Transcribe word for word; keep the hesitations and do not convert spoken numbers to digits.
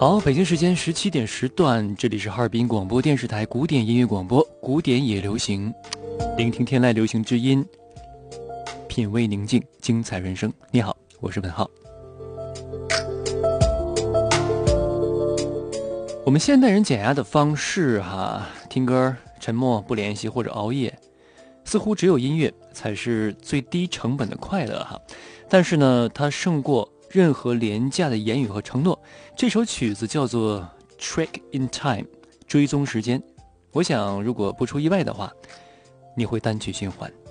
好，北京时间十七点时段，这里是哈尔滨广播电视台古典音乐广播，古典也流行，聆听天籁流行之音，品味宁静，精彩人生。你好，我是文浩。我们现代人减压的方式哈，听歌、沉默、不联系或者熬夜，似乎只有音乐才是最低成本的快乐哈。但是呢，它胜过任何廉价的言语和承诺。这首曲子叫做 Track in Time， 追踪时间。我想如果不出意外的话，你会单曲循环。